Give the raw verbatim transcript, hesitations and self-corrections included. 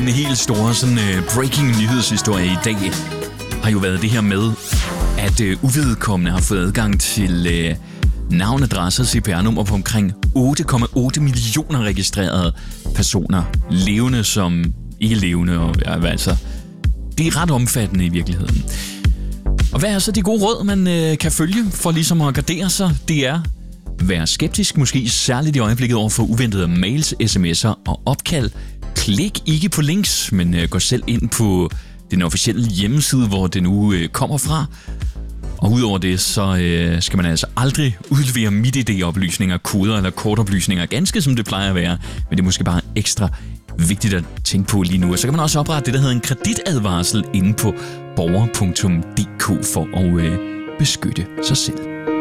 Den helt store sådan, uh, breaking nyhedshistorie i dag har jo været det her med, at uh, uvedkommende har fået adgang til uh, navn, adresse og C P R-nummer på omkring otte komma otte millioner registrerede personer. Levende som ikke levende. Og, ja, altså, det er ret omfattende i virkeligheden. Og hvad er så de gode råd, man uh, kan følge for ligesom at gardere sig? Det er vær skeptisk, måske særligt i øjeblikket over for uventede mails, sms'er og opkald. Klik ikke på links, men uh, gå selv ind på den officielle hjemmeside, hvor det nu uh, kommer fra. Og udover det, så uh, skal man altså aldrig udlevere MitID-oplysninger, koder eller kortoplysninger, ganske som det plejer at være. Men det er måske bare ekstra vigtigt at tænke på lige nu. Og så kan man også oprette det, der hedder en kreditadvarsel inde på borger punktum d k for at uh, beskytte sig selv.